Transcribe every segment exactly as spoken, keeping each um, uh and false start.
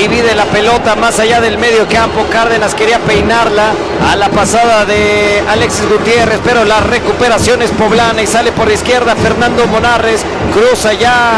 divide la pelota más allá del medio campo. Cárdenas quería peinarla a la pasada de Alexis Gutiérrez, pero la recuperación es poblana y sale por la izquierda Fernando Monarres, cruza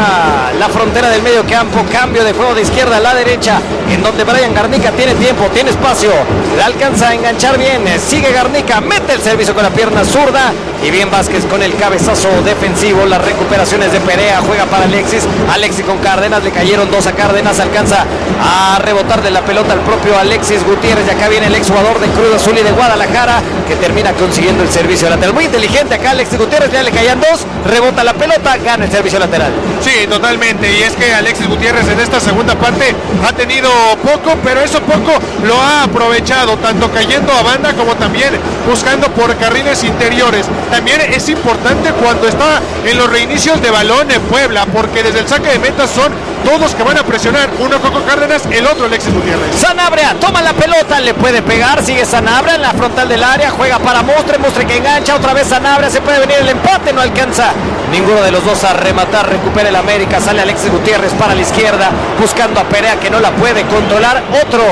ya la frontera del medio campo, cambio de juego de izquierda a la derecha, en donde Brian Garnica tiene tiempo, tiene espacio, le alcanza a enganchar bien, sigue Garnica, mete el servicio con la pierna zurda y bien Vázquez con el cabezazo defensivo. Las recuperaciones de Perea, juega para Alexis, Alexis con Cárdenas, le cayeron dos a Cárdenas, alcanza a rebotar de la pelota al propio Alexis Gutiérrez y acá viene el exjugador de Cruz Azul y de Guadalajara que termina consiguiendo el servicio lateral. Muy inteligente acá Alexis Gutiérrez, ya le caían dos, rebota la pelota, gana el servicio lateral. Sí, totalmente, y es que Alexis Gutiérrez en esta segunda parte ha tenido poco, pero eso poco lo ha aprovechado, tanto cayendo a banda como también buscando por carriles interiores. También es importante cuando está en los reinicios de balón en Puebla, porque desde el saque de meta son todos que van a presionar, uno Coco Cárdenas, el otro Alexis Gutiérrez. Sanabria toma la pelota, le puede pegar, sigue Sanabria en la frontal del área, juega para Mostre, Mostre que engancha, otra vez Sanabria, se puede venir el empate, no alcanza ninguno de los dos a rematar, recupera el América, sale Alexis Gutiérrez para la izquierda, buscando a Perea que no la puede controlar, otro,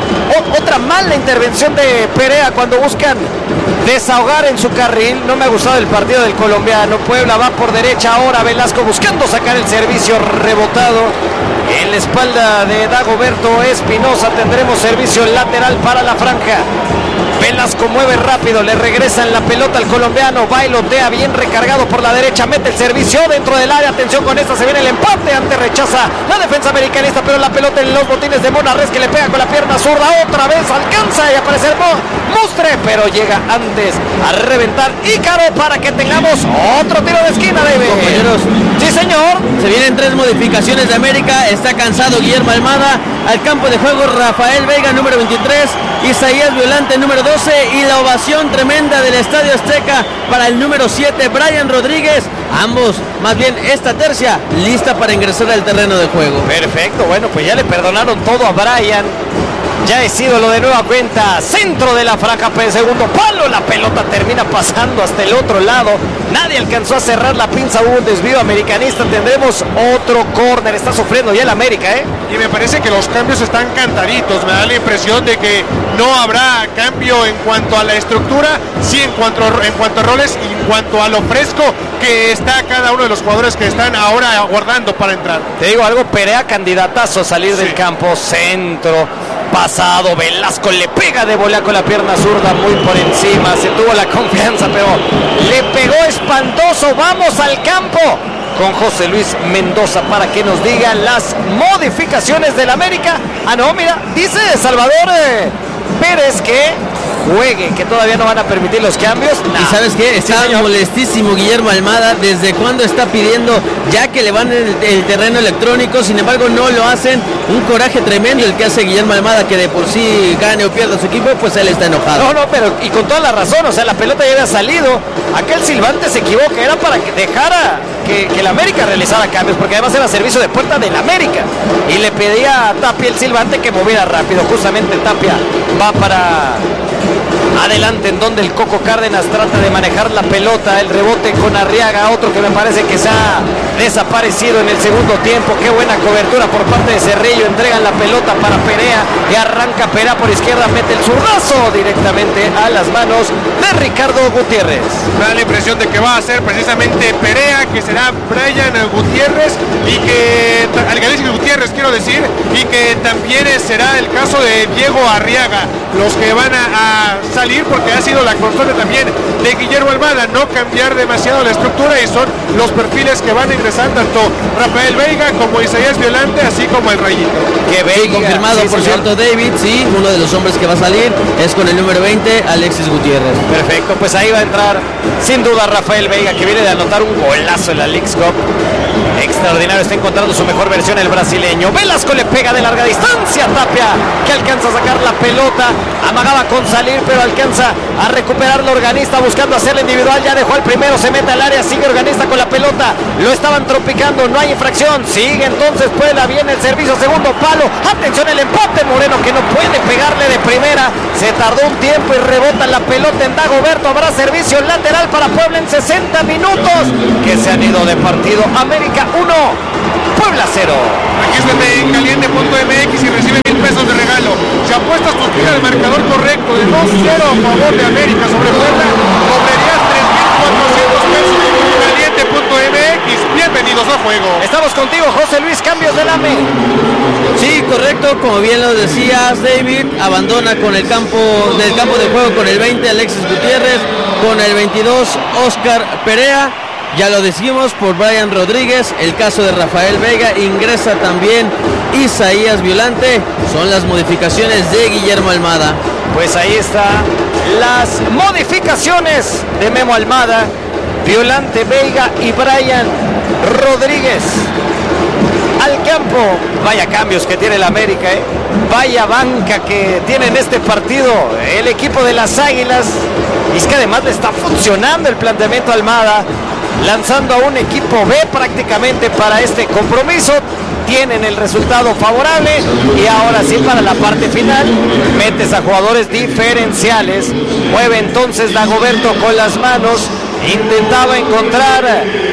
o, otra mala intervención de Perea cuando buscan desahogar en su carril. No me ha gustado el partido del colombiano. Puebla va por derecha ahora, Velasco buscando sacar el servicio, rebotado en la espalda de Dagoberto Espinosa. Tendremos servicio lateral para la franja. Velasco mueve rápido, le regresan la pelota al colombiano, bailotea bien recargado por la derecha, mete el servicio dentro del área, atención con esta, se viene el empate, antes rechaza la defensa americanista, pero la pelota en los botines de Monarres que le pega con la pierna zurda, otra vez alcanza y aparece el Mostre, pero llega antes a reventar Ícaro para que tengamos otro tiro de esquina, David. Compañeros, sí señor, se vienen tres modificaciones de América, está cansado Guillermo Almada, al campo de juego Rafael Veiga, número veintitrés, Isaías Violante, número doce, y la ovación tremenda del Estadio Azteca para el número siete, Brian Rodríguez, ambos, más bien esta tercia, lista para ingresar al terreno de juego. Perfecto, bueno, pues ya le perdonaron todo a Brian. Ya es ídolo de nueva cuenta, centro de la franja, segundo palo, la pelota termina pasando hasta el otro lado, nadie alcanzó a cerrar la pinza, hubo un desvío americanista, tendremos otro córner, está sufriendo ya el América, ¿eh? Y me parece que los cambios están cantaditos, me da la impresión de que no habrá cambio en cuanto a la estructura, sí en cuanto, en cuanto a roles y en cuanto a lo fresco que está cada uno de los jugadores que están ahora aguardando para entrar. Te digo algo, Perea candidatazo a salir sí. del campo, centro, pasado, Velasco le pega de volea con la pierna zurda muy por encima, se tuvo la confianza, pero le pegó espantoso. Vamos al campo con José Luis Mendoza para que nos diga las modificaciones del América. Ah, no, mira, dice Salvador eh, Pérez que juegue, que todavía no van a permitir los cambios. No. ¿Y sabes qué? Está sí, molestísimo Guillermo Almada. ¿Desde cuándo está pidiendo ya que le van el, el terreno electrónico? Sin embargo, no lo hacen. Un coraje tremendo el que hace Guillermo Almada, que de por sí gane o pierda su equipo, pues él está enojado. No, no, pero y con toda la razón, o sea, la pelota ya había salido. Aquel silbante se equivoca, era para que dejara que, que el América realizara cambios, porque además era servicio de puerta del América. Y le pedía a Tapia el silbante que moviera rápido. Justamente Tapia va para adelante, en donde el Coco Cárdenas trata de manejar la pelota, el rebote con Arriaga, otro que me parece que se ha desaparecido en el segundo tiempo. Qué buena cobertura por parte de Cerrillo, entregan la pelota para Perea y arranca Perea por izquierda, mete el zurdazo directamente a las manos de Ricardo Gutiérrez. Me da la impresión de que va a ser precisamente Perea, que será Brian Gutiérrez y que Alexis Gutiérrez quiero decir, y que también será el caso de Diego Arriaga, los que van a, a salir, porque ha sido la constante también de Guillermo Almada, no cambiar demasiado la estructura, y son los perfiles que van a ingresar tanto Rafael Veiga como Isaías Violante, así como el Rayito. Que Veiga, confirmado sí, por señor. cierto David, sí, uno de los hombres que va a salir es con el número veinte, Alexis Gutiérrez. Perfecto, pues ahí va a entrar sin duda Rafael Veiga, que viene de anotar un golazo en la Leagues Cup. Extraordinario, está encontrando su mejor versión el brasileño. Velasco le pega de larga distancia a Tapia, que alcanza a sacar la pelota, amagaba con salir, pero alcanza a recuperar la Organista buscando hacerla individual, ya dejó al primero, se mete al área, sigue Organista con la pelota, lo estaban tropicando, no hay infracción, sigue entonces Puebla, viene el servicio, segundo palo, atención el empate, Moreno que no puede pegarle de primera, se tardó un tiempo y rebota la pelota en Dagoberto, habrá servicio lateral para Puebla en sesenta minutos, que se han ido de partido. América uno, Puebla cero. Regístrate en caliente punto m x y recibe mil cero a favor de América sobre Puebla, cobrarías tres mil cuatrocientos pesos. Caliente punto M X, bienvenidos a juego. Estamos contigo, José Luis, cambios del A M E. Sí, correcto, como bien lo decías, David, abandona con el campo del campo de juego con el veinte Alexis Gutiérrez, con el veintidós Oscar Perea. Ya lo decimos por Brian Rodríguez, el caso de Rafael Vega, ingresa también Isaías Violante, son las modificaciones de Guillermo Almada. Pues ahí está las modificaciones de Memo Almada, Violante, Vega y Brian Rodríguez al campo. Vaya cambios que tiene el América, ¿eh? Vaya banca que tiene en este partido el equipo de las Águilas. Y es que además le está funcionando el planteamiento a Almada, lanzando a un equipo B prácticamente para este compromiso. Tienen el resultado favorable y ahora sí para la parte final metes a jugadores diferenciales. Mueve entonces Dagoberto con las manos, intentaba encontrar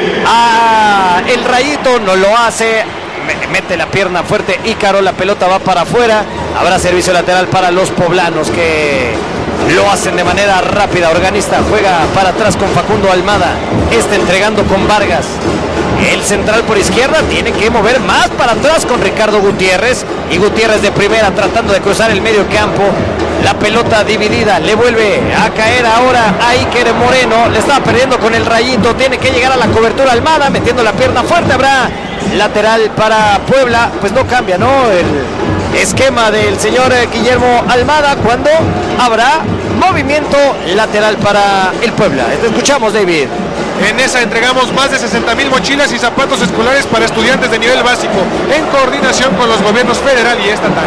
a el Rayito, no lo hace, mete la pierna fuerte Ícaro, la pelota va para afuera. Habrá servicio lateral para los poblanos que lo hacen de manera rápida. Organista juega para atrás con Facundo Almada, está entregando con Vargas. El central por izquierda tiene que mover más para atrás con Ricardo Gutiérrez, y Gutiérrez de primera tratando de cruzar el medio campo. La pelota dividida, le vuelve a caer ahora a Iker Moreno, le estaba perdiendo con el Rayito, tiene que llegar a la cobertura Almada, metiendo la pierna fuerte. Habrá lateral para Puebla, pues no cambia, ¿no? El esquema del señor Guillermo Almada cuando habrá movimiento lateral para el Puebla. Te escuchamos, David. En esa entregamos más de sesenta mil mochilas y zapatos escolares para estudiantes de nivel básico, en coordinación con los gobiernos federal y estatal.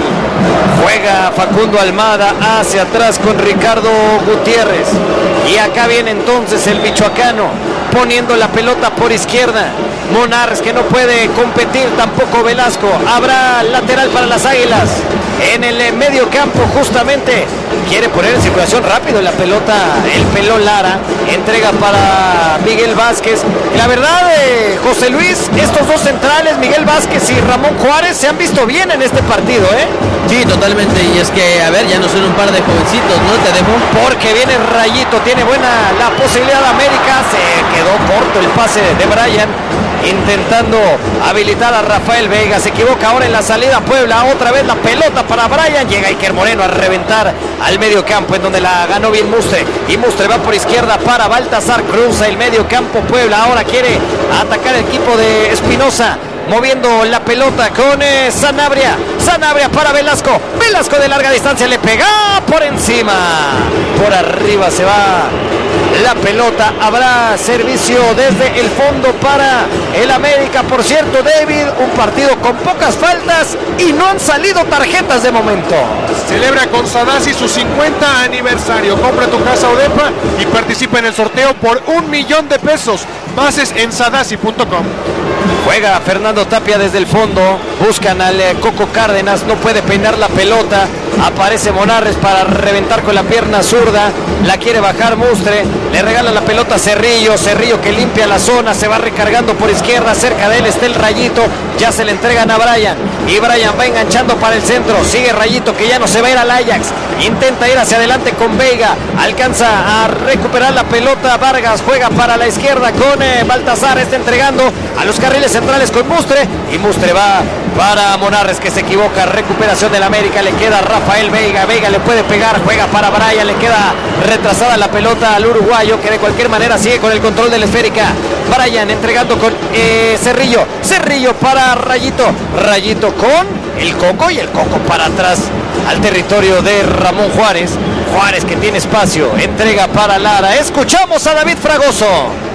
Juega Facundo Almada hacia atrás con Ricardo Gutiérrez. Y acá viene entonces el michoacano, poniendo la pelota por izquierda. Monarres que no puede competir, tampoco Velasco. Habrá lateral para las Águilas. En el medio campo justamente quiere poner en circulación rápido la pelota el Pelón Lara, entrega para Miguel Vázquez. Y la verdad, eh, José Luis, estos dos centrales, Miguel Vázquez y Ramón Juárez, se han visto bien en este partido, ¿eh? Sí, totalmente, y es que, a ver, ya no son un par de jovencitos, ¿no? Te dejo. Porque viene Rayito, tiene buena la posibilidad de América, se quedó corto el pase de Brian, intentando habilitar a Rafael Vega, se equivoca ahora en la salida Puebla, otra vez la pelota para Brian, llega Iker Moreno a reventar al medio campo, en donde la ganó bien Mustre, y Mustre va por izquierda para Baltasar, cruza el medio campo Puebla, ahora quiere atacar el equipo de Espinosa, moviendo la pelota con eh, Sanabria, Sanabria para Velasco, Velasco de larga distancia, le pega por encima, por arriba se va la pelota. Habrá servicio desde el fondo para el América. Por cierto, David, un partido con pocas faltas y no han salido tarjetas de momento. Celebra con Sadasi su cincuenta aniversario. Compra tu casa o depa y participa en el sorteo por un millón de pesos. Bases en sadasi punto com. Juega Fernando Tapia desde el fondo, buscan al eh, Coco Cárdenas, no puede peinar la pelota, aparece Monarres para reventar con la pierna zurda, la quiere bajar Mustre, le regala la pelota a Cerrillo, Cerrillo que limpia la zona, se va recargando por izquierda, cerca de él está el Rayito, ya se le entregan a Brian, y Brian va enganchando para el centro, sigue Rayito que ya no se va a ir al Ajax, intenta ir hacia adelante con Vega, alcanza a recuperar la pelota Vargas, juega para la izquierda con eh, Baltasar, está entregando a los carriles centrales con Mustre, y Mustre va para Monarres que se equivoca, recuperación del América, le queda Rafael Vega, Vega le puede pegar, juega para Brian, le queda retrasada la pelota al uruguayo que de cualquier manera sigue con el control de la esférica. Brian entregando con eh, Cerrillo, Cerrillo para Rayito, Rayito con el Coco y el Coco para atrás al territorio de Ramón Juárez, Juárez que tiene espacio, entrega para Lara, escuchamos a David Fragoso.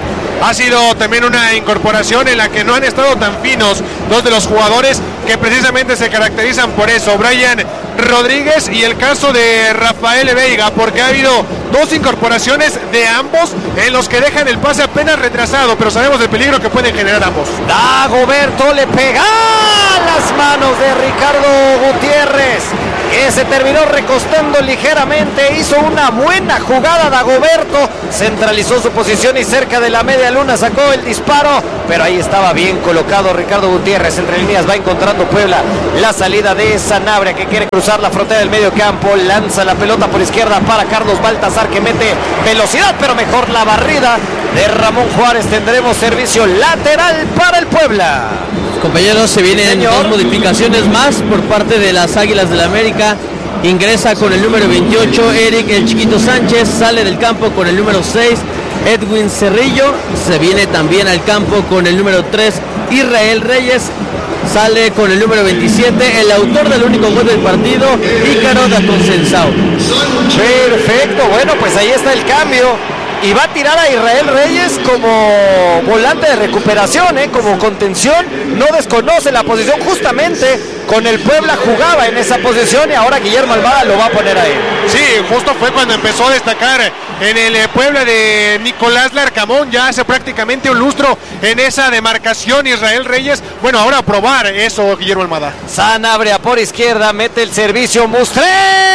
Ha sido también una incorporación en la que no han estado tan finos dos de los jugadores que precisamente se caracterizan por eso, Brian Rodríguez y el caso de Rafael Veiga, porque ha habido dos incorporaciones de ambos en los que dejan el pase apenas retrasado, pero sabemos del peligro que pueden generar ambos. Dagoberto le pega a las manos de Ricardo Gutiérrez, que se terminó recostando ligeramente. Hizo una buena jugada Dagoberto, centralizó su posición y cerca de la media luna sacó el disparo, pero ahí estaba bien colocado Ricardo Gutiérrez. Entre líneas va encontrando Puebla la salida de Sanabria, que quiere cruzar la frontera del medio campo, lanza la pelota por izquierda para Carlos Baltasar, que mete velocidad, pero mejor la barrida de Ramón Juárez. Tendremos servicio lateral para el Puebla. Compañeros, se vienen Señor. dos modificaciones más por parte de las Águilas del América. Ingresa con el número veintiocho Eric el Chiquito Sánchez, sale del campo con el número seis Edwin Cerrillo, se viene también al campo con el número tres Israel Reyes, sale con el número veintisiete el autor del único gol del partido, Ícaro da Consensao. Perfecto, bueno, pues ahí está el cambio. Y va a tirar a Israel Reyes como volante de recuperación, ¿eh? Como contención. No desconoce la posición, justamente con el Puebla jugaba en esa posición y ahora Guillermo Almada lo va a poner ahí. Sí, justo fue cuando empezó a destacar en el Puebla de Nicolás Larcamón. Ya hace prácticamente un lustro en esa demarcación Israel Reyes. Bueno, ahora a probar eso Guillermo Almada. Sanabria por izquierda, mete el servicio, Mustré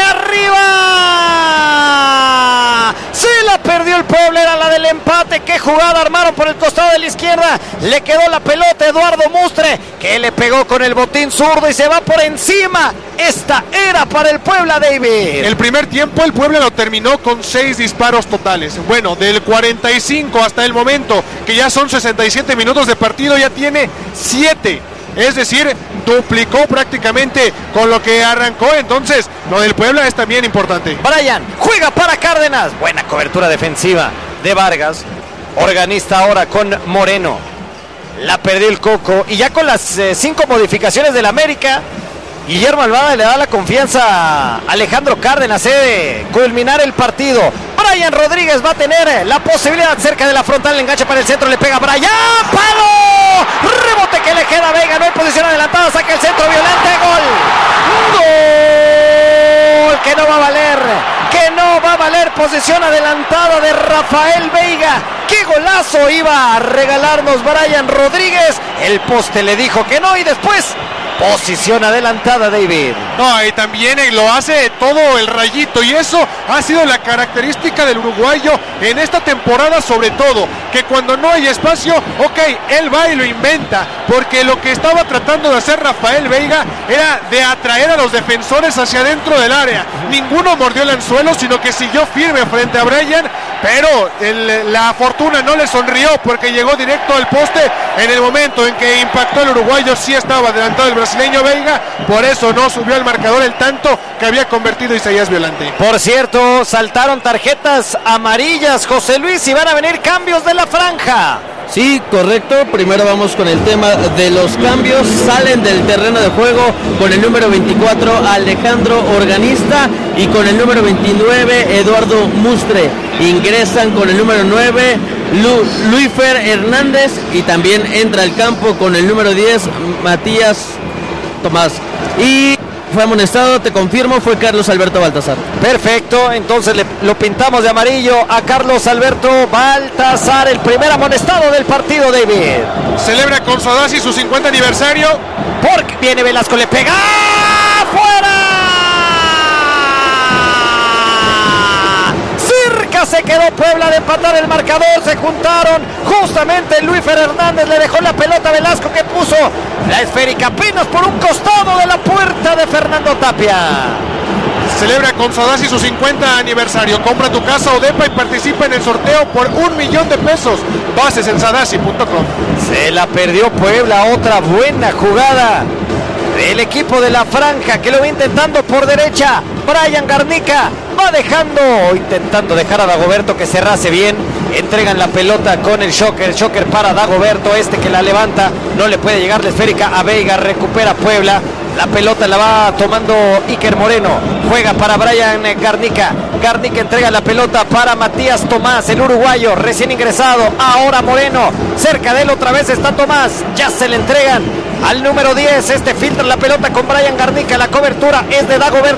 arriba. Se la perdió el Puebla, era la del empate. Qué jugada armaron por el costado de la izquierda. Le quedó la pelota a Eduardo Mustre, que le pegó con el botín zurdo y se va por encima. Esta era para el Puebla, David. El primer tiempo el Puebla lo terminó con seis disparos totales. Bueno, del cuarenta y cinco hasta el momento, que ya son sesenta y siete minutos de partido, ya tiene siete. Es decir, duplicó prácticamente con lo que arrancó. Entonces, lo del Puebla es también importante. Brian juega para Cárdenas. Buena cobertura defensiva de Vargas. Organista ahora con Moreno. La perdió el Coco. Y ya con las eh, cinco modificaciones del América, Guillermo Almada le da la confianza a Alejandro Cárdenas eh, de culminar el partido. Brian Rodríguez va a tener la posibilidad cerca de la frontal, le engancha para el centro, le pega Brian, ¡palo! Rebote que le queda a Vega, no hay posición adelantada, saca el centro, Violante, gol. Gol que no va a valer, que no va a valer, posición adelantada de Rafael Veiga. ¡Qué golazo iba a regalarnos Brian Rodríguez! El poste le dijo que no y después posición adelantada, David. No, y también lo hace todo el rayito, y eso ha sido la característica del uruguayo en esta temporada, sobre todo, que cuando no hay espacio, ok, él va y lo inventa, porque lo que estaba tratando de hacer Rafael Veiga era de atraer a los defensores hacia dentro del área. Ninguno mordió el anzuelo, sino que siguió firme frente a Brian, pero el, la fortuna no le sonrió, porque llegó directo al poste en el momento en que impactó el uruguayo. Sí estaba adelantado el brasileño Veiga, por eso no subió al marcador el tanto que había convertido Isaías Violante. Por cierto, saltaron tarjetas amarillas, José Luis, y van a venir cambios de la franja. Sí, correcto. Primero vamos con el tema de los cambios. Salen del terreno de juego con el número veinticuatro Alejandro Organista y con el número veintinueve Eduardo Mustre. Ingresan con el número nueve Lu Luifer Hernández y también entra al campo con el número diez Matías Tomás. Y fue amonestado, te confirmo, fue Carlos Alberto Baltasar. Perfecto, entonces le, lo pintamos de amarillo a Carlos Alberto Baltasar, el primer amonestado del partido, David. Celebra con Sodasi su cincuenta aniversario. Porque viene Velasco, le pega ¡fuera! Cerca se quedó Puebla de empatar el marcador, se juntaron justamente Luifer Hernández, le dejó la pelota a Velasco, que puso la esférica apenas por un costado de la puerta de Fernando Tapia. Celebra con Sodasi su cincuenta aniversario. Compra tu casa o depa y participa en el sorteo por un millón de pesos. Bases en sadasi punto com. Se la perdió Puebla, otra buena jugada del equipo de la franja, que lo va intentando por derecha. Brian Garnica va dejando, intentando dejar a Dagoberto que cerrase bien. Entregan la pelota con el Shocker, Shocker para Dagoberto, este que la levanta, no le puede llegar la esférica a Veiga, recupera Puebla. La pelota la va tomando Iker Moreno, juega para Brian Garnica, Garnica entrega la pelota para Matías Tomás, el uruguayo recién ingresado, ahora Moreno, cerca de él otra vez está Tomás, ya se le entregan al número diez, este filtra la pelota con Brian Garnica, la cobertura es de Dagoberto,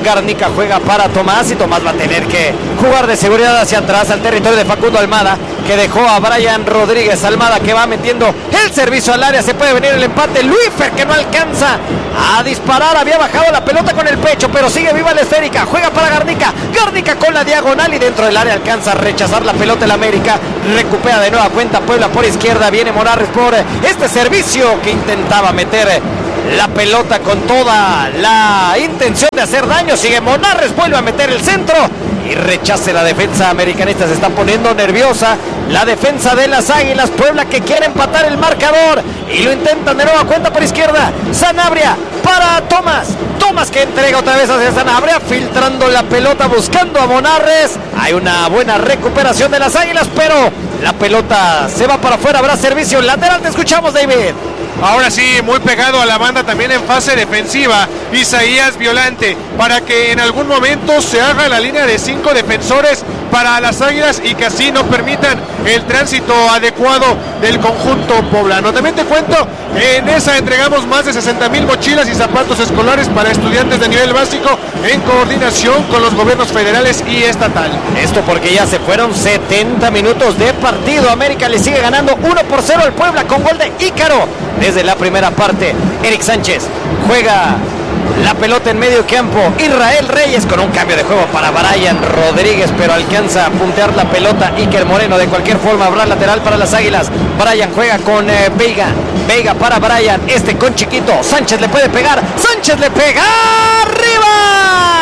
Garnica juega para Tomás y Tomás va a tener que jugar de seguridad hacia atrás al territorio de Facundo Almada, que dejó a Brian Rodríguez. Almada que va metiendo el servicio al área, se puede venir el empate. Luífer que no alcanza a disparar, había bajado la pelota con el pecho, pero sigue viva la esférica, juega para Garnica, Garnica con la diagonal y dentro del área alcanza a rechazar la pelota el América, recupera de nueva cuenta Puebla por izquierda, viene Monarres por este servicio que intentaba meter la pelota con toda la intención de hacer daño. Sigue Monarres, vuelve a meter el centro y rechace la defensa americanista. Se está poniendo nerviosa la defensa de las Águilas. Puebla que quiere empatar el marcador y lo intentan de nueva cuenta por izquierda. Sanabria para Tomás, Tomás que entrega otra vez hacia Sanabria, filtrando la pelota buscando a Monarres. Hay una buena recuperación de las Águilas, pero la pelota se va para afuera. Habrá servicio lateral, te escuchamos, David. Ahora sí, muy pegado a la banda también en fase defensiva, Isaías Violante, para que en algún momento se haga la línea de cinco defensores para las Águilas y que así no permitan el tránsito adecuado del conjunto poblano. También te cuento, en esa entregamos más de sesenta mil mochilas y zapatos escolares para estudiantes de nivel básico en coordinación con los gobiernos federales y estatal. Esto porque ya se fueron setenta minutos de partido. América le sigue ganando uno por cero al Puebla con gol de Ícaro desde la primera parte. Eric Sánchez juega la pelota en medio campo. Israel Reyes con un cambio de juego para Brian Rodríguez, pero alcanza a puntear la pelota Iker Moreno. De cualquier forma habrá lateral para las Águilas. Brian juega con eh, Veiga. Veiga para Brian, este con Chiquito. Sánchez le puede pegar. Sánchez le pega. ¡Arriba!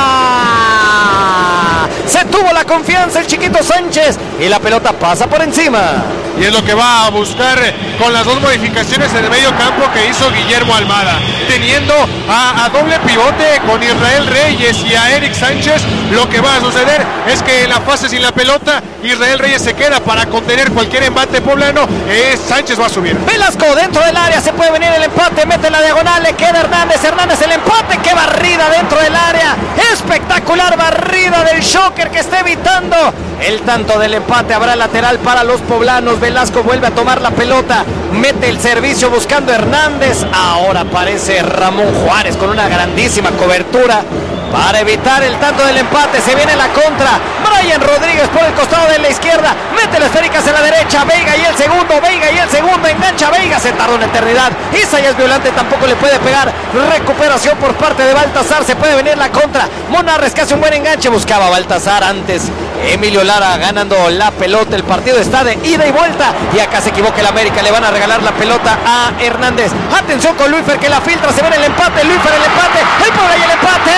Se tuvo la confianza el Chiquito Sánchez y la pelota pasa por encima. Y es lo que va a buscar con las dos modificaciones en el medio campo que hizo Guillermo Almada. Teniendo a, a doble pivote con Israel Reyes y a Eric Sánchez, lo que va a suceder es que en la fase sin la pelota, Israel Reyes se queda para contener cualquier embate poblano. Eh, Sánchez va a subir. Velasco dentro del área, se puede venir el empate, mete la diagonal, le queda Hernández, Hernández el empate, qué barrida dentro del área. Espectacular barrida del Shocker que está evitando el tanto del empate. Habrá lateral para los poblanos. Velasco vuelve a tomar la pelota, mete el servicio buscando a Hernández. Ahora aparece Ramón Juárez con una grandísima cobertura para evitar el tanto del empate. Se viene la contra. Brian Rodríguez por el costado de la izquierda, mete la esférica hacia la derecha. Veiga y el segundo, Veiga y el segundo, engancha Veiga, se tardó una eternidad. Isaías Violante tampoco le puede pegar. Recuperación por parte de Baltasar, se puede venir la contra. Monarres que hace un buen enganche, buscaba a Baltasar antes. Emilio Lara ganando la pelota. El partido está de ida y vuelta y acá se equivoca el América. Le van a regalar la pelota a Hernández. Atención con Luífer que la filtra, se viene el empate. Luífer el empate, el Puebla y el empate.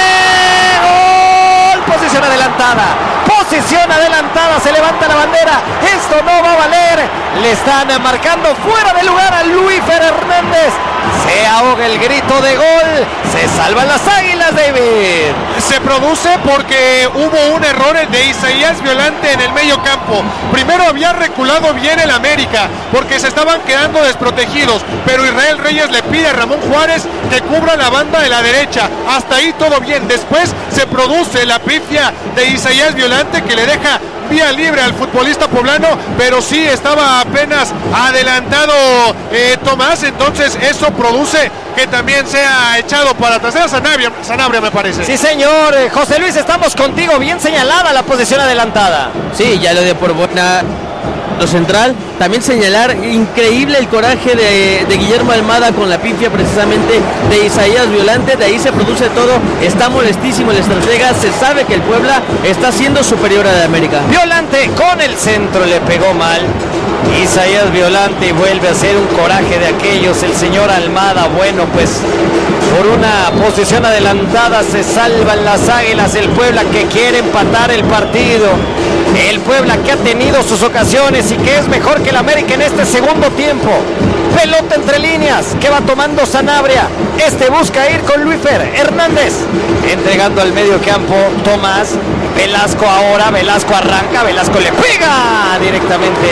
¡Gol! Posición adelantada, posición adelantada, se levanta la bandera. Esto no va a valer. Le están marcando fuera de lugar a Luífer Hernández. Se ahoga el grito de gol. Se salvan las Águilas, David. Se produce porque hubo un error de Isaías Violante en el medio campo. Primero había reculado bien el América porque se estaban quedando desprotegidos, pero Israel Reyes le pide a Ramón Juárez que cubra la banda de la derecha. Hasta ahí todo bien. Después se produce la pifia de Isaías Violante que le deja vía libre al futbolista poblano, pero sí estaba apenas adelantado eh, Tomás, entonces eso produce que también sea echado para atrás. Era Sanabria, Sanabria me parece. Sí, señor. Eh, José Luis, estamos contigo. Bien señalada la posición adelantada. Sí, ya lo dio por buena lo central. También señalar increíble el coraje de, de Guillermo Almada con la pifia precisamente de Isaías Violante. De ahí se produce todo. Está molestísimo el estratega. Se sabe que el Puebla está siendo superior a la América. Violante con el centro le pegó mal. Isaías Violante y vuelve a ser un coraje de aquellos. El señor Almada, bueno, pues por una posición adelantada se salvan las Águilas. El Puebla que quiere empatar el partido. El Puebla que ha tenido sus ocasiones y que es mejor que el América en este segundo tiempo. Pelota entre líneas que va tomando Sanabria. Este busca ir con Luífer Hernández. Entregando al medio campo Tomás. Velasco ahora. Velasco arranca. Velasco le pega directamente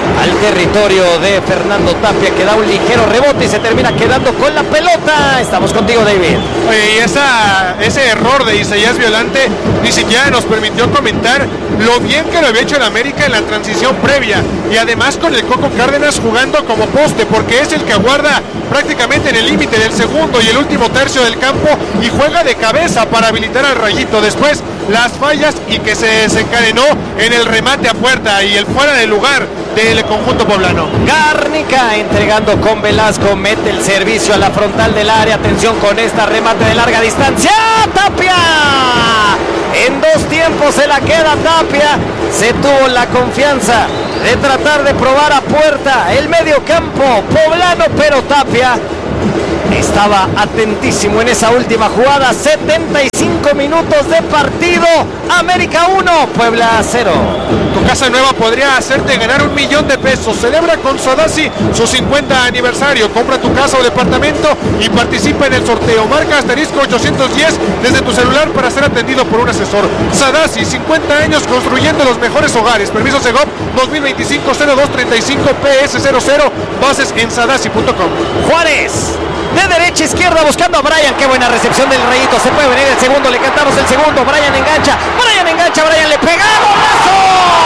al territorio de Fernando Tapia, que da un ligero rebote y se termina quedando con la pelota. Estamos contigo, David. Oye, y esa, ese error de Isaías Violante ni siquiera nos permitió comentar lo bien que lo había hecho el América en la transición previa, y además con el Coco Cárdenas jugando como poste, porque es el que aguarda prácticamente en el límite del segundo y el último tercio del campo y juega de cabeza para habilitar al Rayito. Después las fallas y que se desencadenó en el remate a puerta y el fuera de lugar del conjunto poblano. Garnica entregando con Velasco, mete el servicio a la frontal del área. Atención con esta remate de larga distancia. ¡Tapia! En dos tiempos se la queda Tapia. Se tuvo la confianza de tratar de probar a puerta el medio campo poblano, pero Tapia estaba atentísimo en esa última jugada. setenta y cinco minutos de partido. América uno, Puebla cero. Tu casa nueva podría hacerte ganar un millón de pesos. Celebra con Sadasi su cincuenta aniversario. Compra tu casa o departamento y participa en el sorteo. Marca asterisco ochocientos diez desde tu celular para ser atendido por un asesor. Sadasi, cincuenta años construyendo los mejores hogares. Permiso Segov dos mil veinticinco cero dos treinta y cinco P S cero cero. Bases en sadasi punto com. Juárez de derecha a izquierda buscando a Brian. Qué buena recepción del Rayito. Se puede venir el segundo. Le cantamos el segundo. Brian engancha. Brian engancha. Brian le pega. ¡Golazo!